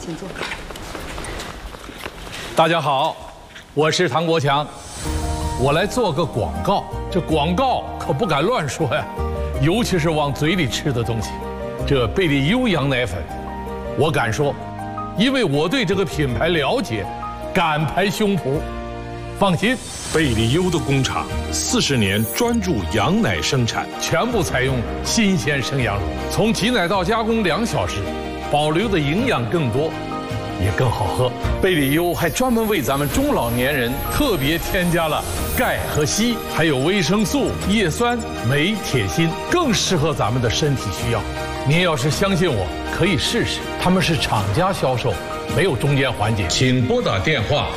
请坐。 大家好，我是唐国强，我来做个广告。这广告可不敢乱说呀，尤其是往嘴里吃的东西。这贝利优羊奶粉，我敢说，因为我对这个品牌了解，敢拍胸脯。放心， 贝利优的工厂40年专注羊奶生产， 全部采用新鲜生羊乳，从挤奶到加工2小时，保留的营养更多，也更好喝。贝利优还专门为咱们中老年人特别添加了钙和硒，还有维生素、叶酸、镁、铁、锌，更适合咱们的身体需要。您要是相信我，可以试试，他们是厂家销售，没有中间环节。请拨打电话